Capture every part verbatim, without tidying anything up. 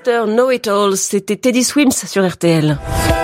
mister Know-It-All, c'était Teddy Swims sur R T L.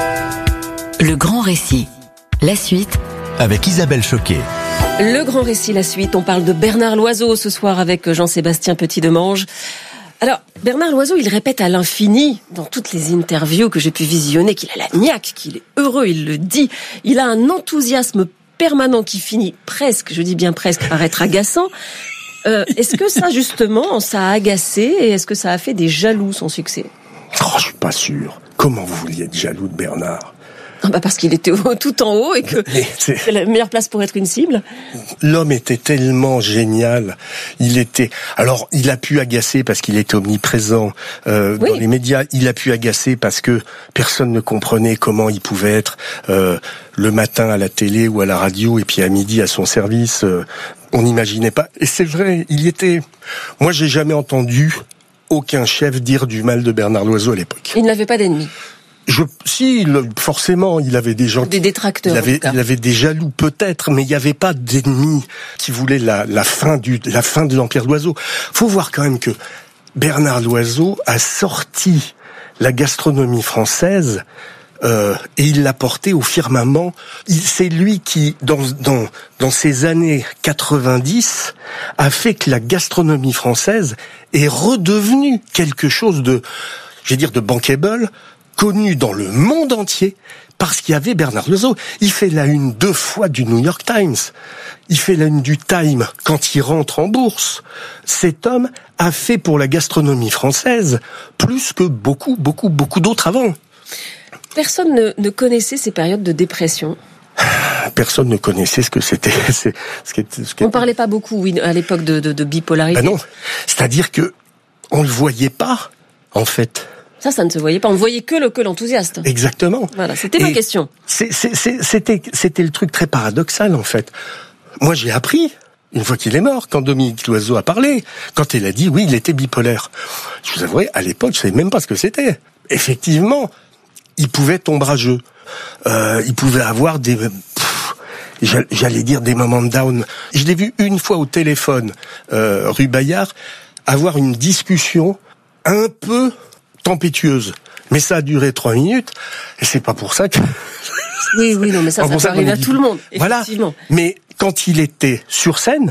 Le grand récit, la suite avec Isabelle Choquet. Le grand récit, la suite, on parle de Bernard Loiseau ce soir avec Jean-Sébastien Petit-Demange. Alors, Bernard Loiseau, il répète à l'infini, dans toutes les interviews que j'ai pu visionner, qu'il a la niaque, qu'il est heureux, il le dit. Il a un enthousiasme permanent qui finit presque, je dis bien presque, par être agaçant. Euh, est-ce que ça, justement, ça a agacé et est-ce que ça a fait des jaloux, son succès ? Oh, je suis pas sûr. Comment vous vouliez être jaloux de Bernard ? Ah bah parce qu'il était tout en haut et que c'est... c'est la meilleure place pour être une cible. L'homme était tellement génial. Il était. Alors, il a pu agacer parce qu'il était omniprésent euh, oui. dans les médias. Il a pu agacer parce que personne ne comprenait comment il pouvait être euh, le matin à la télé ou à la radio et puis à midi à son service. Euh, on n'imaginait pas. Et c'est vrai, il y était. Moi, j'ai jamais entendu aucun chef dire du mal de Bernard Loiseau à l'époque. Il n'avait pas d'ennemis. Je, si, forcément, il avait des gens... Des détracteurs, il avait, il avait des jaloux, peut-être, mais il n'y avait pas d'ennemis qui voulaient la, la fin du, la fin de l'Empire Loiseau. Faut voir quand même que Bernard Loiseau a sorti la gastronomie française, euh, et il l'a portée au firmament. Il, c'est lui qui, dans, dans, dans ces années quatre-vingt-dix, a fait que la gastronomie française est redevenue quelque chose de, je vais dire, de bankable, connu dans le monde entier, parce qu'il y avait Bernard Loiseau. Il fait la une deux fois du New York Times. Il fait la une du Time quand il rentre en bourse. Cet homme a fait pour la gastronomie française plus que beaucoup, beaucoup, beaucoup d'autres avant. Personne ne, ne connaissait ces périodes de dépression. Personne ne connaissait ce que c'était. C'est, ce qui était, ce qui on parlait pas beaucoup, oui, à l'époque de, de, de bipolarité. Ben non, c'est-à-dire que on le voyait pas, en fait. Ça, ça ne se voyait pas. On ne voyait que le que l'enthousiaste. Exactement. Voilà, c'était ma question. C'est, c'est, c'est, c'était, c'était le truc très paradoxal, en fait. Moi, j'ai appris, une fois qu'il est mort, quand Dominique Loiseau a parlé, quand il a dit, oui, il était bipolaire. Je vous avouerai, à l'époque, je savais même pas ce que c'était. Effectivement, il pouvait être ombrageux. Euh, il pouvait avoir des... Pff, j'allais dire des moments de down. Je l'ai vu une fois au téléphone, euh, rue Bayard, avoir une discussion un peu... tempétueuse, mais ça a duré trois minutes, et c'est pas pour ça que... Oui, oui, non, mais ça, ça, ça peut arriver à tout le monde, effectivement. Voilà, mais quand il était sur scène,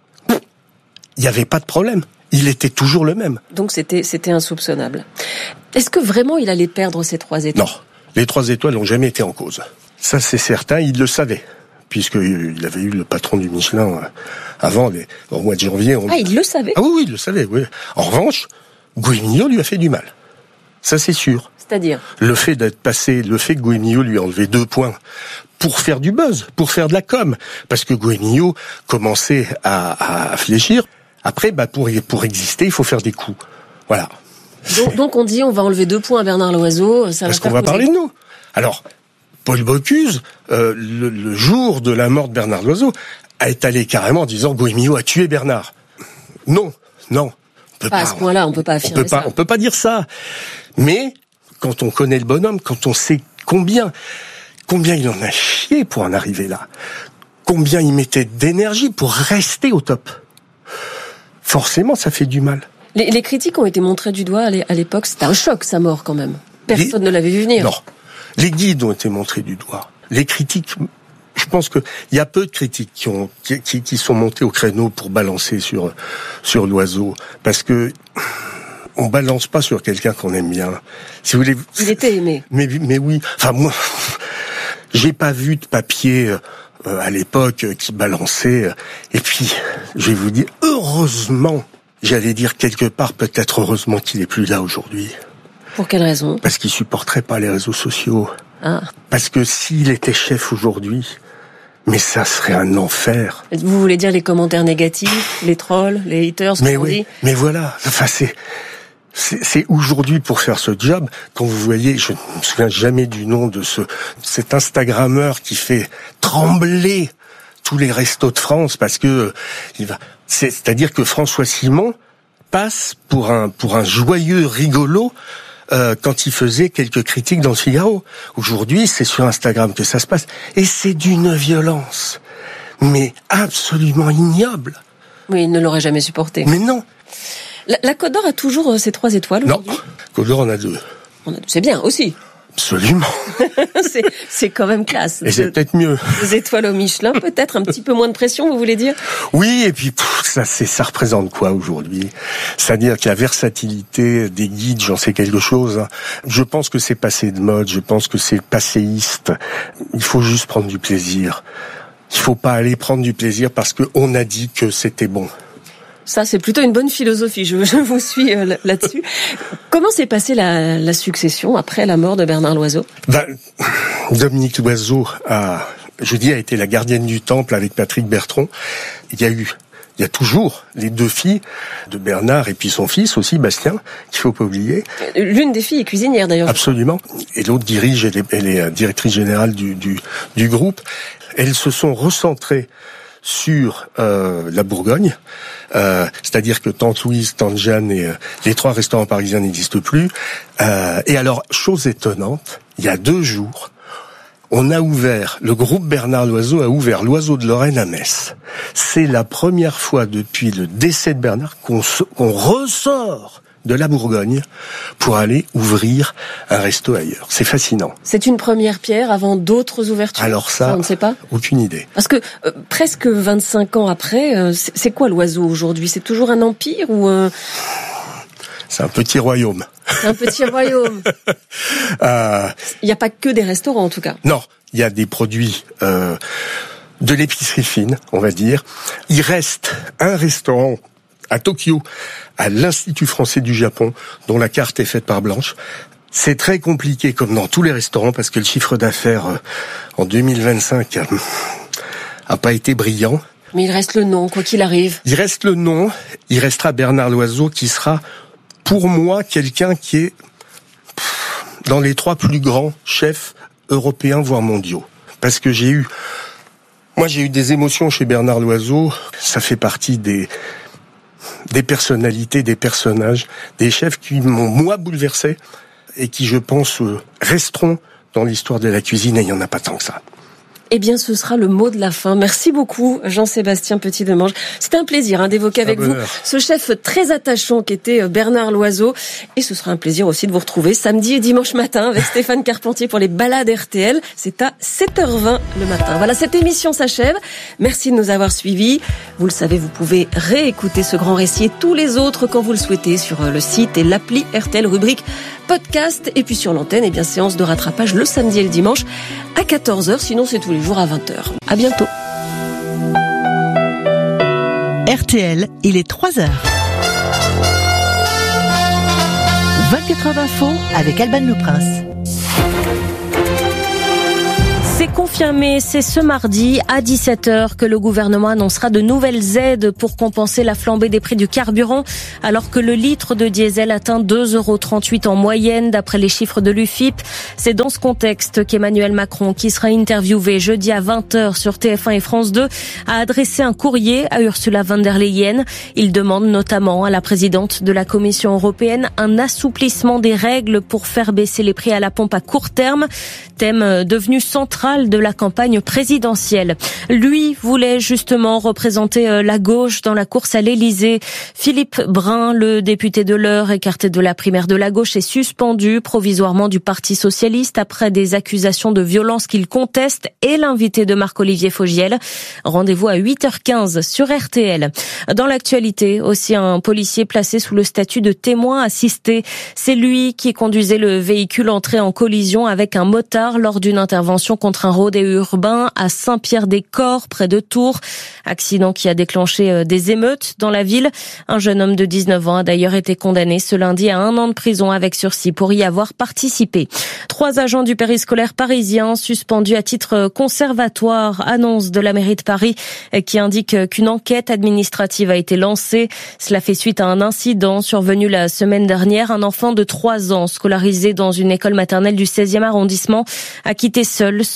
il n'y avait pas de problème. Il était toujours le même. Donc c'était, c'était insoupçonnable. Est-ce que vraiment il allait perdre ces trois étoiles ? Non, les trois étoiles n'ont jamais été en cause. Ça, c'est certain, il le savait, puisqu'il avait eu le patron du Michelin avant, les, au mois de janvier. On... Ah, il le savait ? Ah oui, oui, il le savait, oui. En revanche, Gouet-Mignot lui a fait du mal. Ça, c'est sûr. C'est-à-dire ? Le fait d'être passé, le fait que Gouet-Mignot lui a enlevé deux points pour faire du buzz, pour faire de la com. Parce que Gouet-Mignot commençait à, à fléchir. Après, bah, pour, pour exister, il faut faire des coups. Voilà. Donc, donc on dit, on va enlever deux points à Bernard Loiseau, ça va Parce faire qu'on va causer. parler de nous. Alors, Paul Bocuse, euh, le, le jour de la mort de Bernard Loiseau, a étalé carrément en disant Gouet-Mignot a tué Bernard. Non, non. On peut pas, pas à ce point-là, on peut pas affirmer on peut pas, ça. On peut pas dire ça. Mais quand on connaît le bonhomme, quand on sait combien, combien il en a chié pour en arriver là, combien il mettait d'énergie pour rester au top, forcément, ça fait du mal. Les, les critiques ont été montrées du doigt à l'époque. C'était un choc, sa mort, quand même. Personne les, ne l'avait vu venir. Non. Les guides ont été montrés du doigt. Les critiques, je pense que il y a peu de critiques qui ont, qui, qui, qui sont montés au créneau pour balancer sur, sur Loiseau. Parce que, on balance pas sur quelqu'un qu'on aime bien. Si vous voulez. Il était aimé. Mais, mais oui. Enfin, moi, j'ai pas vu de papier, euh, à l'époque, qui balançait. Et puis, je vais vous dire, heureusement, j'allais dire quelque part, peut-être heureusement qu'il est plus là aujourd'hui. Pour quelle raison ? Parce qu'il supporterait pas les réseaux sociaux. Ah. Parce que s'il était chef aujourd'hui, mais ça serait un enfer. Vous voulez dire les commentaires négatifs, les trolls, les haters, mais on oui, dit mais voilà. Enfin, c'est, c'est, c'est aujourd'hui pour faire ce job. Quand vous voyez, je ne me souviens jamais du nom de ce, cet Instagrammeur qui fait trembler tous les restos de France parce que il va, c'est, c'est-à-dire que François Simon passe pour un, pour un joyeux rigolo. Euh, quand il faisait quelques critiques dans le Figaro. Aujourd'hui, c'est sur Instagram que ça se passe. Et c'est d'une violence, mais absolument ignoble. Oui, il ne l'aurait jamais supporté. Mais non. La, la Côte d'Or a toujours euh, ces trois étoiles aujourd'hui ? Non, Côte d'Or en a deux. On a, c'est bien aussi. Absolument. c'est, c'est quand même classe. Et c'est peut-être mieux. Deux étoiles au Michelin, peut-être un petit peu moins de pression, vous voulez dire ? Oui, et puis pff, ça, c'est, ça représente quoi aujourd'hui ? C'est-à-dire que la versatilité des guides, j'en sais quelque chose. Je pense que c'est passé de mode, je pense que c'est passéiste. Il faut juste prendre du plaisir. Il faut pas aller prendre du plaisir parce qu'on a dit que c'était bon. Ça, c'est plutôt une bonne philosophie. Je, je vous suis euh, là-dessus. Comment s'est passée la, la succession après la mort de Bernard Loiseau ? Ben, Dominique Loiseau a, je dis, a été la gardienne du temple avec Patrick Bertrand. Il y a eu, il y a toujours les deux filles de Bernard et puis son fils aussi, Bastien, qu'il faut pas oublier. L'une des filles est cuisinière d'ailleurs. Absolument. Et l'autre dirige, elle est, elle est directrice générale du, du, du groupe. Elles se sont recentrées sur euh, la Bourgogne, euh, c'est-à-dire que Tante Louise, Tante Jeanne et euh, les trois restaurants parisiens n'existent plus. Euh, et alors, chose étonnante, il y a deux jours, on a ouvert, le groupe Bernard Loiseau a ouvert l'Oiseau de Lorraine à Metz. C'est la première fois depuis le décès de Bernard qu'on, qu'on ressort de la Bourgogne pour aller ouvrir un resto ailleurs. C'est fascinant. C'est une première pierre avant d'autres ouvertures. Alors ça, ça on ne sait pas. Aucune idée. Parce que euh, presque vingt-cinq ans après, euh, c'est, c'est quoi l'Oiseau aujourd'hui ? C'est toujours un empire ou euh... C'est un petit royaume. C'est un petit royaume. euh... Il n'y a pas que des restaurants en tout cas. Non, il y a des produits euh, de l'épicerie fine, on va dire. Il reste un restaurant à Tokyo, à l'Institut français du Japon, dont la carte est faite par Blanche. C'est très compliqué, comme dans tous les restaurants, parce que le chiffre d'affaires euh, en deux mille vingt-cinq a, a pas été brillant. Mais il reste le nom, quoi qu'il arrive. Il reste le nom. Il restera Bernard Loiseau, qui sera, pour moi, quelqu'un qui est pff, dans les trois plus grands chefs européens, voire mondiaux. Parce que j'ai eu, moi, j'ai eu des émotions chez Bernard Loiseau. Ça fait partie des des personnalités, des personnages, des chefs qui m'ont, moi, bouleversé et qui, je pense, resteront dans l'histoire de la cuisine, et il n'y en a pas tant que ça. Eh bien, ce sera le mot de la fin. Merci beaucoup, Jean-Sébastien Petit-Demange. C'était un plaisir hein, d'évoquer avec vous ce chef très attachant qui était Bernard Loiseau. Et ce sera un plaisir aussi de vous retrouver samedi et dimanche matin avec Stéphane Carpentier pour les balades R T L. C'est à sept heures vingt le matin. Voilà, cette émission s'achève. Merci de nous avoir suivis. Vous le savez, vous pouvez réécouter ce grand récit et tous les autres quand vous le souhaitez sur le site et l'appli R T L, rubrique podcast. Et puis sur l'antenne, eh bien, séance de rattrapage le samedi et le dimanche à quatorze heures. Sinon, c'est tous les jours à vingt heures. À bientôt. R T L, il est trois heures. vingt-quatre heures d'info avec Alban Le Prince. C'est confirmé, c'est ce mardi à dix-sept heures que le gouvernement annoncera de nouvelles aides pour compenser la flambée des prix du carburant, alors que le litre de diesel atteint deux euros trente-huit en moyenne d'après les chiffres de l'U F I P. C'est dans ce contexte qu'Emmanuel Macron, qui sera interviewé jeudi à vingt heures sur T F un et France deux, a adressé un courrier à Ursula von der Leyen. Il demande notamment à la présidente de la Commission européenne un assouplissement des règles pour faire baisser les prix à la pompe à court terme, thème devenu central de la campagne présidentielle. Lui voulait justement représenter la gauche dans la course à l'Élysée. Philippe Brun, le député de l'Eure écarté de la primaire de la gauche, est suspendu provisoirement du Parti socialiste après des accusations de violence qu'il conteste, et l'invité de Marc-Olivier Fogiel. Rendez-vous à huit heures quinze sur R T L. Dans l'actualité, aussi un policier placé sous le statut de témoin assisté. C'est lui qui conduisait le véhicule entré en collision avec un motard lors d'une intervention contre un rodéo urbain à Saint-Pierre-des-Corps, près de Tours. Accident qui a déclenché des émeutes dans la ville. Un jeune homme de dix-neuf ans a d'ailleurs été condamné ce lundi à un an de prison avec sursis pour y avoir participé. Trois agents du périscolaire parisien suspendus à titre conservatoire, annonce de la mairie de Paris qui indique qu'une enquête administrative a été lancée. Cela fait suite à un incident survenu la semaine dernière. Un enfant de trois ans scolarisé dans une école maternelle du seizième arrondissement a quitté seul son établissement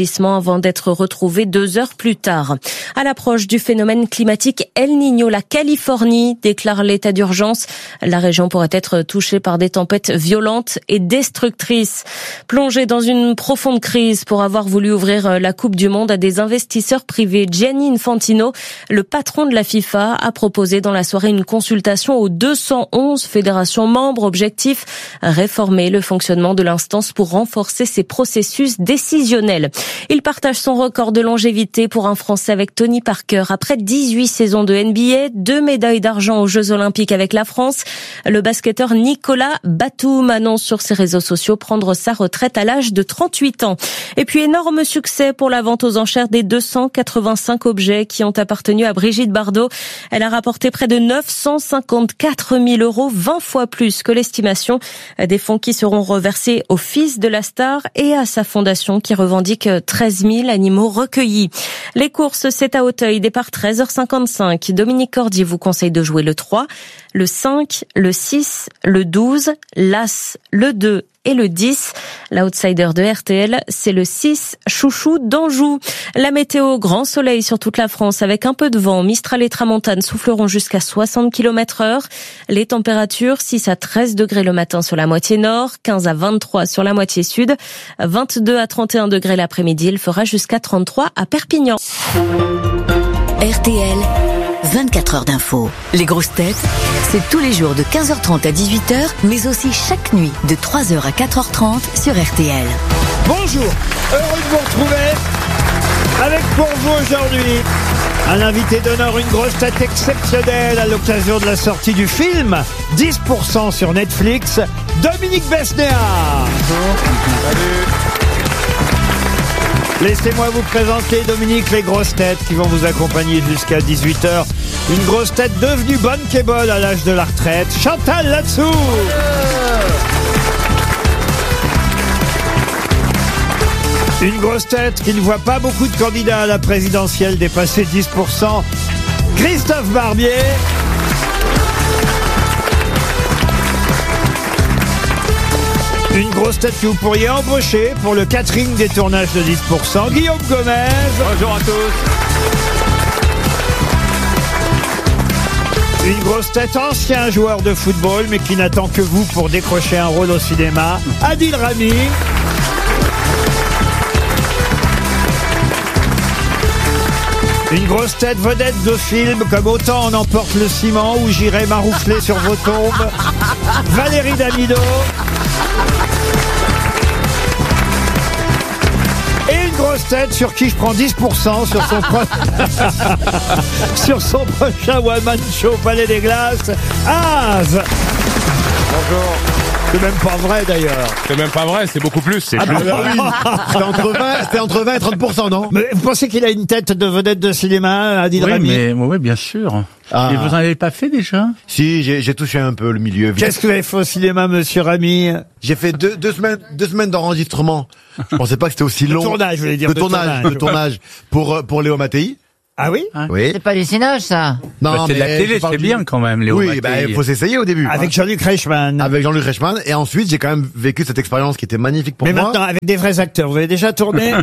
l'établissement avant d'être retrouvé deux heures plus tard. À l'approche du phénomène climatique El Niño, la Californie déclare l'état d'urgence. La région pourrait être touchée par des tempêtes violentes et destructrices. Plongée dans une profonde crise pour avoir voulu ouvrir la Coupe du Monde à des investisseurs privés, Gianni Infantino, le patron de la FIFA, a proposé dans la soirée une consultation aux deux cent onze fédérations membres. Objectif, réformer le fonctionnement de l'instance pour renforcer ses processus décisionnels. Il partage son record de longévité pour un Français avec Tony Parker. Après dix-huit saisons de N B A, deux médailles d'argent aux Jeux Olympiques avec la France, le basketteur Nicolas Batum annonce sur ses réseaux sociaux prendre sa retraite à l'âge de trente-huit ans. Et puis énorme succès pour la vente aux enchères des deux cent quatre-vingt-cinq objets qui ont appartenu à Brigitte Bardot. Elle a rapporté près de neuf cent cinquante-quatre mille euros, vingt fois plus que l'estimation. Des fonds qui seront reversés au fils de la star et à sa fondation qui revendique treize mille animaux recueillis. Les courses, c'est à Auteuil, départ treize heures cinquante-cinq. Dominique Cordier vous conseille de jouer le trois, le cinq, le six, le douze, l'As, le deux et le dix. L'outsider de R T L, c'est le six, Chouchou d'Anjou. La météo, grand soleil sur toute la France avec un peu de vent. Mistral et Tramontane souffleront jusqu'à soixante kilomètres heure. Les températures, six à treize degrés le matin sur la moitié nord, quinze à vingt-trois sur la moitié sud, vingt-deux à trente et un degrés l'après-midi. Il fera jusqu'à trente-trois à Perpignan. R T L, vingt-quatre heures d'info. Les grosses têtes, c'est tous les jours de quinze heures trente à dix-huit heures, mais aussi chaque nuit de trois heures à quatre heures trente sur R T L. Bonjour, heureux de vous retrouver avec pour vous aujourd'hui un invité d'honneur, une grosse tête exceptionnelle à l'occasion de la sortie du film dix pour cent sur Netflix, Dominique Besnéard. Salut. Laissez-moi vous présenter, Dominique, les grosses têtes qui vont vous accompagner jusqu'à dix-huit heures. Une grosse tête devenue bankable à l'âge de la retraite, Chantal Latsou. Une grosse tête qui ne voit pas beaucoup de candidats à la présidentielle dépasser dix pour cent, Christophe Barbier. Une grosse tête que vous pourriez embaucher pour le catering des tournages de dix pour cent, Guillaume Gomez. Bonjour à tous. Une grosse tête, ancien joueur de football, mais qui n'attend que vous pour décrocher un rôle au cinéma, Adil Rami. Une grosse tête vedette de film comme Autant en emporte le ciment ou J'irai maroufler sur vos tombes, Valérie Damido. Et une grosse tête sur qui je prends dix pour cent sur son, pro... sur son prochain one-man show Palais des Glaces, Az. Bonjour. C'est même pas vrai d'ailleurs. C'est même pas vrai, c'est beaucoup plus. C'est ah plus. Bah oui. C'est entre vingt, c'est entre vingt et trente pour cent, non? Mais vous pensez qu'il a une tête de vedette de cinéma, Adil Oui, Rami? mais oui, bien sûr. Ah. Et vous en avez pas fait déjà? Si, j'ai, j'ai touché un peu le milieu. Qu'est-ce que vous avez fait au cinéma, monsieur Rami? J'ai fait deux, deux semaines, deux semaines d'enregistrement. Je pensais pas que c'était aussi long. Le tournage, je voulais dire. Le tournage, tournage. le tournage pour, pour Léo Mattei. Ah oui? Hein? Oui. C'est pas du cinéma, ça. Non, bah, c'est de la télé, c'est du... bien quand même, Léo Oui, Mattei. bah, il faut s'essayer au début. Avec Jean-Luc Reichmann. Avec Jean-Luc Reichmann. Et ensuite, j'ai quand même vécu cette expérience qui était magnifique pour mais moi. Mais maintenant, avec des vrais acteurs. Vous avez déjà tourné?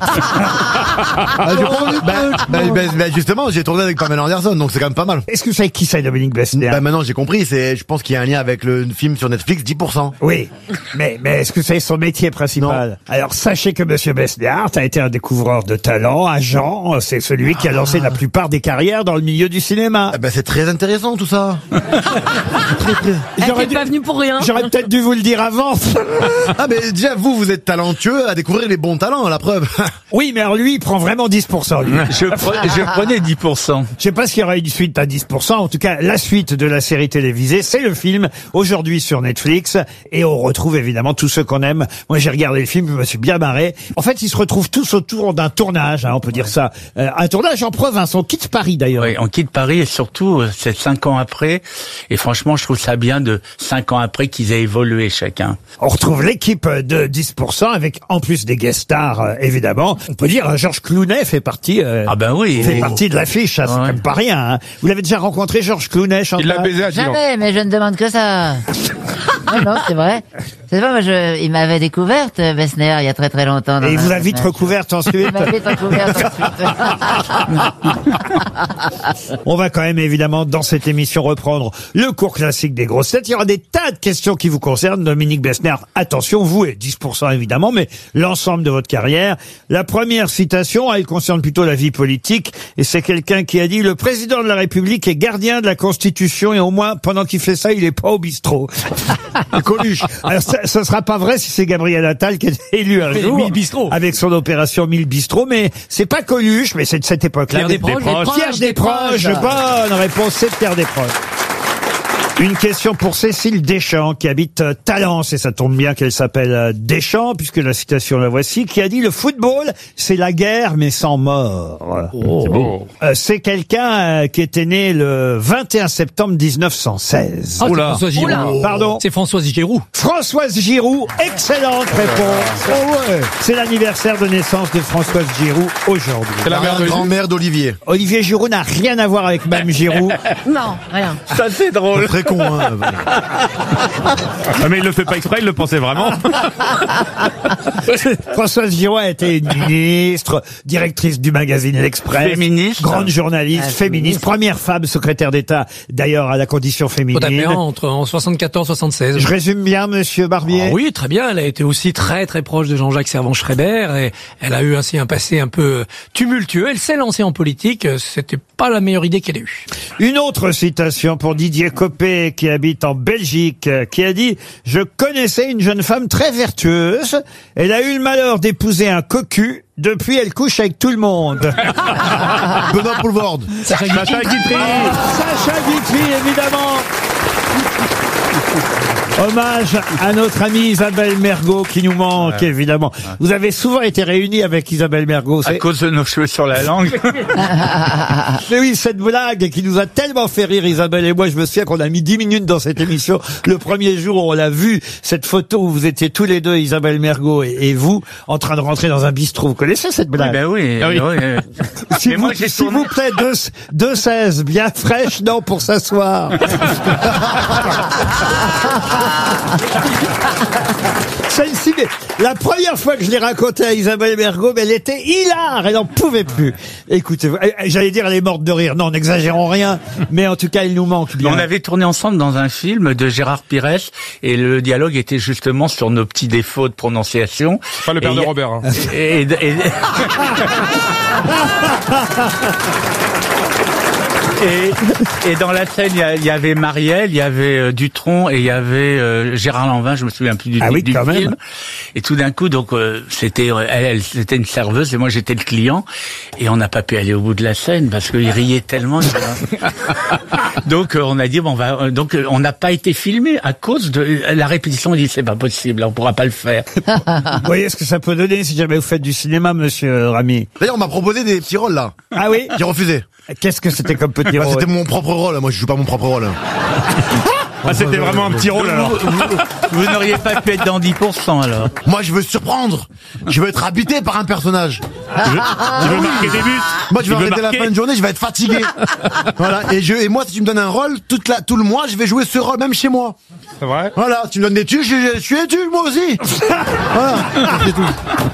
ah, je pense, bah, bah, bah, bah, justement, j'ai tourné avec Pamela Anderson, donc c'est quand même pas mal. Est-ce que vous savez qui c'est, Dominique Besnéard? Bah, maintenant, j'ai compris. C'est, je pense qu'il y a un lien avec le film sur Netflix, dix pour cent. Oui. Mais, mais est-ce que c'est son métier principal? Non. Alors, sachez que monsieur Besnéard a été un découvreur de talent, agent. C'est celui qui a lancé la plupart des carrières dans le milieu du cinéma. Ah bah c'est très intéressant tout ça. très, très. J'aurais dû... pas venu pour rien. J'aurais peut-être dû vous le dire avant. Ah mais déjà vous vous êtes talentueux à découvrir les bons talents, la preuve. Oui, mais alors lui il prend vraiment dix pour cent. Lui. Je, pre- je prenais dix pour cent. Je sais pas s'il y aura une suite à dix pour cent. En tout cas, la suite de la série télévisée, c'est le film aujourd'hui sur Netflix et on retrouve évidemment tous ceux qu'on aime. Moi j'ai regardé le film, je me suis bien marré. En fait, ils se retrouvent tous autour d'un tournage, hein, on peut dire ça, euh, un tournage en province. On quitte Paris d'ailleurs. Oui, on quitte Paris et surtout, c'est cinq ans après. Et franchement, je trouve ça bien de cinq ans après qu'ils aient évolué chacun. On retrouve l'équipe de dix pour cent avec en plus des guest stars, euh, évidemment. On peut dire, Georges Clooney fait partie. Euh, ah ben oui. Fait et... partie de l'affiche. C'est ouais. Comme pas rien. Hein. Vous l'avez déjà rencontré, Georges Clooney, Chantal? Il l'a baisé à Dijon. Jamais, mais je ne demande que ça. Non, non, c'est vrai. C'est pas, moi, je, il m'avait découverte, Bessner, il y a très très longtemps. Et il vous a vite recouverte ensuite. Il m'a vite recouverte ensuite. On va quand même évidemment dans cette émission reprendre le cours classique des grosses têtes. Il y aura des tas de questions qui vous concernent, Dominique Bessner. Attention, vous et dix pour cent évidemment, mais l'ensemble de votre carrière. La première citation, elle concerne plutôt la vie politique, et c'est quelqu'un qui a dit: le président de la République est gardien de la Constitution, et au moins pendant qu'il fait ça, il est pas au bistrot. Coluche. Alors ça, ça sera pas vrai si c'est Gabriel Attal qui est élu un jour mille bistrots. avec son opération mille bistrots, mais c'est pas Coluche, mais c'est de cette époque-là. Pierre Desproges. Desproges. Pierre Desproges. Bonne réponse, c'est Pierre Desproges. Une question pour Cécile Deschamps, qui habite Talence, et ça tombe bien qu'elle s'appelle Deschamps, puisque la citation la voici, qui a dit: le football, c'est la guerre, mais sans mort. Oh. C'est beau. Euh, c'est quelqu'un euh, qui était né le vingt et un septembre mille neuf cent seize. Ah, c'est Françoise Giroud. Oula. Pardon. C'est Françoise Giroud. Françoise Giroud, excellente réponse. Oh ouais. C'est l'anniversaire de naissance de Françoise Giroud aujourd'hui. C'est la mère de grand-mère d'Olivier. Olivier Giroud n'a rien à voir avec Mme Giroud. Non, rien. Ça, c'est drôle. Très con, hein. Ah, mais il le fait pas exprès, il le pensait vraiment. Françoise Giroud a été une ministre, directrice du magazine L'Express, Féministe. grande journaliste, Ah, féministe, féministe. première femme secrétaire d'État d'ailleurs à la condition féminine. Totalement, entre en soixante-quatorze soixante-seize. Je résume bien, Monsieur Barbier. Ah oui, très bien. Elle a été aussi très très proche de Jean-Jacques Servan-Schreiber et elle a eu ainsi un passé un peu tumultueux. Elle s'est lancée en politique. C'était pas la meilleure idée qu'elle ait eue. Une autre citation pour Didier Coppé, qui habite en Belgique, qui a dit: je connaissais une jeune femme très vertueuse. Elle a eu le malheur d'épouser un cocu. Depuis, elle couche avec tout le monde. Benoît Poulvorde. Sacha Guitry. Sacha Guitry, évidemment. Hommage à notre amie Isabelle Mergo qui nous manque, ouais. Évidemment. Vous avez souvent été réunis avec Isabelle Mergo. À cause de nos cheveux sur la langue. Mais oui, cette blague qui nous a tellement fait rire, Isabelle et moi, je me souviens qu'on a mis dix minutes dans cette émission. Le premier jour où on l'a vu, cette photo où vous étiez tous les deux, Isabelle Mergo et, et vous, en train de rentrer dans un bistrot. Vous connaissez cette blague? Ben oui. Ah oui. oui, oui. S'il vous, moi, s'il vous plaît, deux, deux seize, bien fraîche, non, pour s'asseoir. Celle-ci, mais la première fois que je l'ai racontée à Isabelle Mergo, mais elle était hilare, elle n'en pouvait plus. Écoutez, j'allais dire elle est morte de rire. Non, n'exagérons rien, mais en tout cas, il nous manque bien. On avait tourné ensemble dans un film de Gérard Pires et le dialogue était justement sur nos petits défauts de prononciation. Pas le père et de y a... Robert. Hein. Et, et, et... Et, et dans la scène, il y, y avait Marielle, il y avait euh, Dutronc et il y avait euh, Gérard Lanvin, je me souviens plus du, ah oui, du quand film. Même. Et tout d'un coup, donc euh, c'était elle, elle c'était une serveuse et moi j'étais le client et on n'a pas pu aller au bout de la scène parce qu'il riait tellement. Donc euh, on a dit bon, on va euh, donc euh, on n'a pas été filmé à cause de la répétition. On dit c'est pas possible, on pourra pas le faire. Vous voyez ce que ça peut donner si jamais vous faites du cinéma, Monsieur Ramy. D'ailleurs, on m'a proposé des petits rôles là. Ah oui. J'ai refusé. Qu'est-ce que c'était comme petit bah, rôle? C'était mon propre rôle. Moi, je joue pas mon propre rôle. Ah, c'était vraiment un petit rôle alors. Vous, vous, vous n'auriez pas pu être dans dix pour cent alors. Moi, je veux surprendre. Je veux être habité par un personnage. Tu veux, tu veux marquer des buts. Moi, je vais tu arrêter la fin de journée, je vais être fatigué. Voilà. Et je, et moi, si tu me donnes un rôle, toute la, tout le mois, je vais jouer ce rôle, même chez moi. C'est vrai. Voilà. Tu me donnes des tues, je, je suis étu, moi aussi. Voilà. C'est tout.